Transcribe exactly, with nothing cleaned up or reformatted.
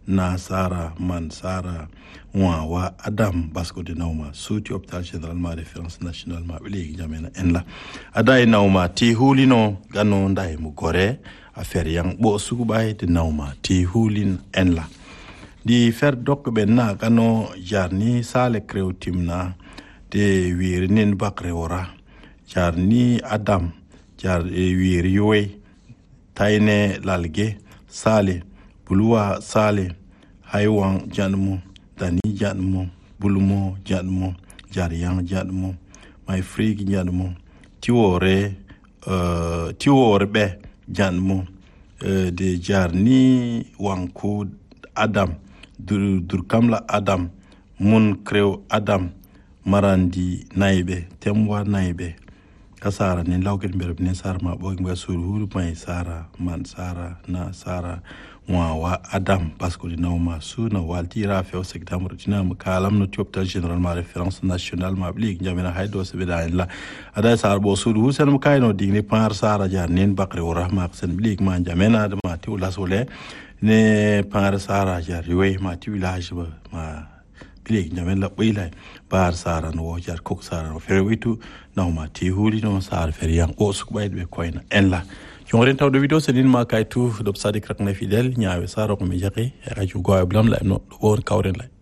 na sara man sara wa wa adam basko de nauma suti hôpital général ma référence nationale ma bili jamena en la adai nauma ti hulino gano ndai mu gore affaire yang bo sugubay de nauma ti hulin en la di fer dok ben na gano jarni sale kreutimna de wirnin bakre ora jarni adam jar e wir yoy tayne lalge sale buluwa sale haywan janmu dani janmu bulumo janmu jariyan janmu my free janmu tiwore uh, tiwore be janmu uh, de jarni wanku adam dur dur kamla adam mun krew adam marandi naibe temwa naibe kasara ni lawgel mberb ni sar ma bo ngba sur hulu may sara man sara na sara wa wa adam parce que no ma su na walti rafi o sektam rutina ma kalam no hôpital général ma référence nationale ma blig jamina haydo se bida la ada sar bo sur hu sen ma kayno digni par sara jar nen bakri o rahma sen blig ma jamena de ma ti wala sole ne par sara jar yoy ma ti village ba ma blig jamen la bile par sara no jar kok sara no ferwitu no ma ti huli no sar ferian o suk bayde be koyna en la yongren taw de video senin ma kaytu do sadik rak na fidèle nyaawe sara ko mi jaqi radio go blam la no won kawren la